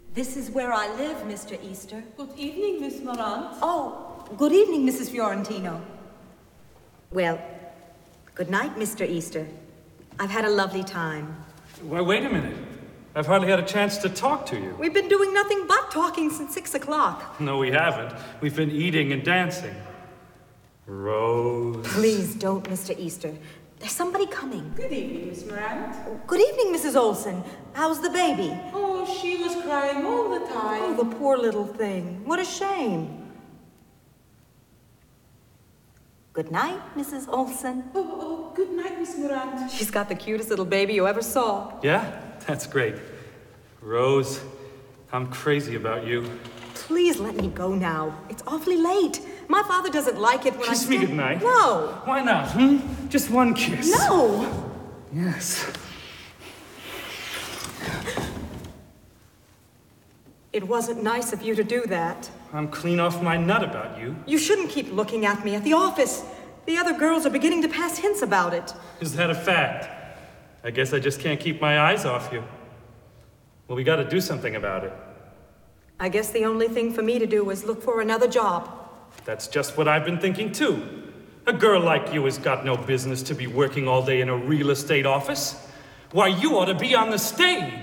This is where I live, Mr. Easter. Good evening, Miss Morant. Oh, good evening, Mrs. Fiorentino. Well, good night, Mr. Easter. I've had a lovely time. Well, wait a minute. I've hardly had a chance to talk to you. We've been doing nothing but talking since 6 o'clock. No, we haven't. We've been eating and dancing. Rose. Please don't, Mr. Easter. There's somebody coming. Good evening, Miss Morant. Good evening, Mrs. Olson. How's the baby? Oh, she was crying all the time. Oh, the poor little thing. What a shame. Good night, Mrs. Olson. Oh, good night, Miss Morant. She's got the cutest little baby you ever saw. Yeah? That's great. Rose, I'm crazy about you. Please let me go now. It's awfully late. My father doesn't like it when Kiss I me stay. goodnight. No. Why not, Just one kiss. No. Yes. It wasn't nice of you to do that. I'm clean off my nut about you. You shouldn't keep looking at me at the office. The other girls are beginning to pass hints about it. Is that a fact? I guess I just can't keep my eyes off you. Well, we gotta do something about it. I guess the only thing for me to do is look for another job. That's just what I've been thinking too. A girl like you has got no business to be working all day in a real estate office. Why, you ought to be on the stage.